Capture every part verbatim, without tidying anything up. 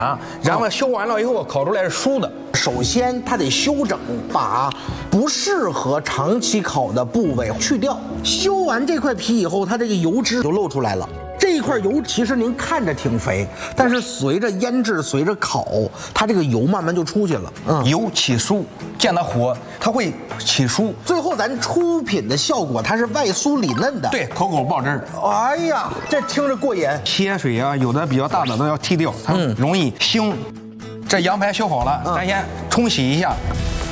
啊，然后修完了以后烤出来是酥的。 首先，它得修整，把不适合长期烤的部位去掉。修完这块皮以后，它这个油脂就露出来了。这一块油其实您看着挺肥，但是随着腌制、随着烤，它这个油慢慢就出去了。 嗯，油起酥，见到火它会起酥。最后咱出品的效果，它是外酥里嫩的。 对，口口爆汁儿。 哎呀，这听着过瘾。 血水啊，有的比较大的都要剔掉，它容易腥。嗯、这羊排修好了，嗯、咱先冲洗一下。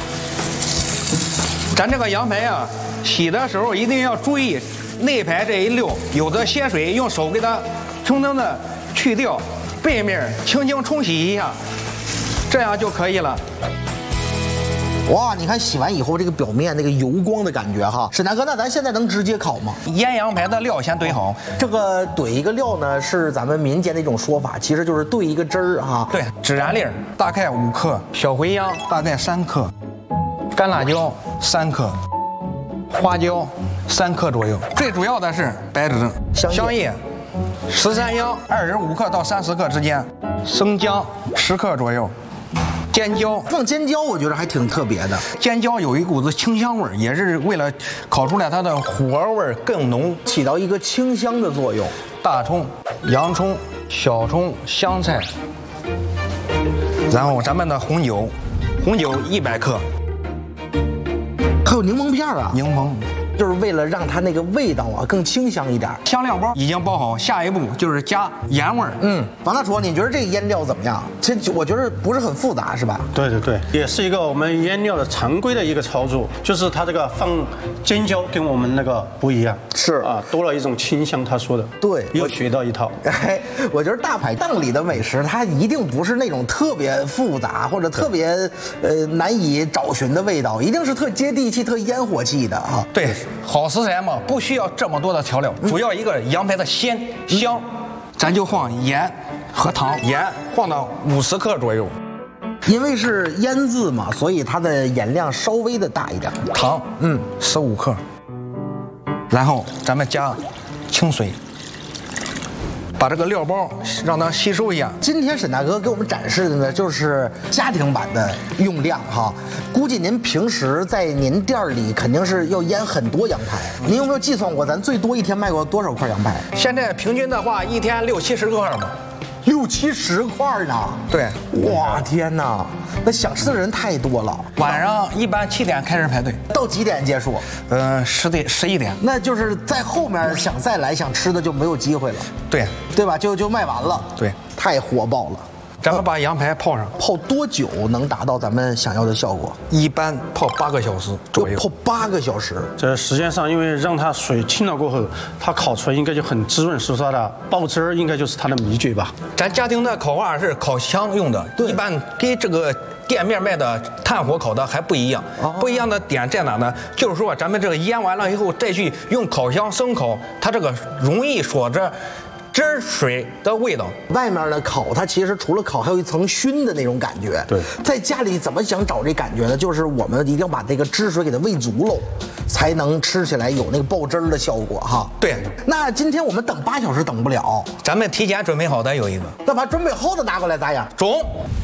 咱这个羊排啊，洗的时候一定要注意。内排这一溜有的血水，用手给它轻轻的去掉，背面轻轻冲洗一下，这样就可以了。 哇，你看洗完以后这个表面那个油光的感觉哈，沈大哥，那咱现在能直接烤吗？ 腌羊排的料先兑好， 这个兑一个料呢是咱们民间的一种说法，其实就是兑一个汁儿哈。 对，孜然粒大概五克，小茴香大概三克，干辣椒三克，花椒三克左右，最主要的是白芷、香叶、十三香二十五克到三十克之间，生姜十克左右，尖椒放尖椒，我觉得还挺特别的。 尖椒有一股子清香味儿，也是为了烤出来它的火味更浓， 起到一个清香的作用。 大葱、洋葱、小葱、香菜，然后咱们的红酒，红酒一百克， 还有柠檬片啊， 柠檬。 就是为了让它那个味道啊更清香一点。 香料包已经包好，下一步就是加盐味儿。 嗯，王大厨，你觉得这个腌料怎么样？其实我觉得不是很复杂，是吧？ 对对对，也是一个我们腌料的常规的一个操作，就是它这个放尖椒跟我们那个不一样， 是啊， 多了一种清香。他说的对， 又学到一套。 哎，我觉得大排档里的美食，它一定不是那种特别复杂或者特别呃难以找寻的味道，一定是特接地气、特烟火气的啊。 对。好食材嘛，不需要这么多的调料，主要一个羊排的鲜香，咱就放盐和糖，盐放到五十克左右， 因为是腌制嘛，所以它的盐量稍微的大一点。 糖，嗯，十五克，然后咱们加清水。把这个料包让它吸收一下。 今天沈大哥给我们展示的呢，就是家庭版的用量哈。估计您平时在您店里肯定是要腌很多羊排，您有没有计算过咱最多一天卖过多少块羊排？ 现在平均的话，一天六七十块吧。 六七十块呢？ 对， 哇天哪，那想吃的人太多了。 晚上一般七点开始排队， 到几点结束？ 呃，十点十一点。 那就是在后面想再来想吃的就没有机会了。 对， 对吧？就就卖完了。 对， 太火爆了。 咱们把羊排泡上， 泡多久能达到咱们想要的效果？ 一般泡八个小时左右。 泡八个小时。 这时间上，因为让它水清了过后，它烤出来应该就很滋润，是不是它的爆汁儿应该就是它的秘诀吧？ 咱家庭的烤法是烤箱用的，一般跟这个店面卖的炭火烤的还不一样。哦、不一样的点在哪呢？就是说咱们这个腌完了以后再去用烤箱生烤，它这个容易锁着汁水的味道。 外面的烤，它其实除了烤，还有一层熏的那种感觉。 对， 在家里怎么想找这感觉呢？就是我们一定要把这个汁水给它煨足喽，才能吃起来有那个爆汁儿的效果哈。 对， 那今天我们等八小时等不了， 咱们提前准备好的有一个。 那把准备好的拿过来咋样？ 中。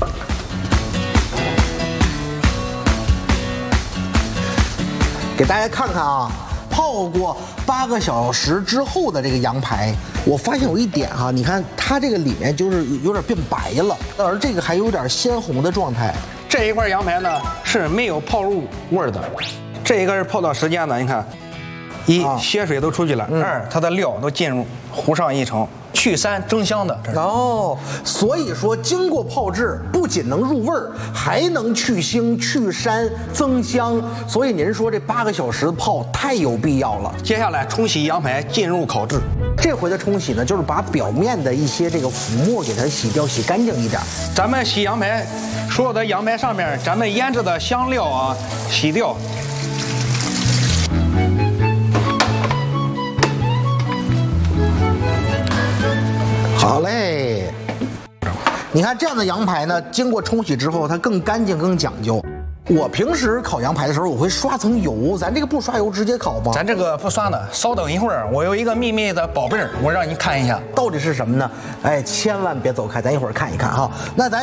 给大家看看啊。泡过八个小时之后的这个羊排，我发现有一点哈，你看它这个里面就是有点变白了，而这个还有点鲜红的状态。 这一块羊排呢是没有泡入味儿的，这一个是泡到时间呢，你看，一、啊、血水都出去了，嗯、二它的料都进入糊上一层。去膻增香的哦，所以说经过泡制，不仅能入味儿，还能去腥、去膻、增香。所以您说这八个小时泡太有必要了。 接下来冲洗羊排进入烤制。 这回的冲洗呢，就是把表面的一些这个浮沫给它洗掉，洗干净一点。 咱们洗羊排，所有的羊排上面咱们腌制的香料啊，洗掉。 好嘞，你看这样的羊排呢，经过冲洗之后，它更干净、更讲究。我平时烤羊排的时候，我会刷层油，咱这个不刷油直接烤吗？ 咱这个不刷呢，稍等一会儿，我有一个秘密的宝贝儿，我让你看一下， 到底是什么呢？哎，千万别走开，咱一会儿看一看哈。那咱。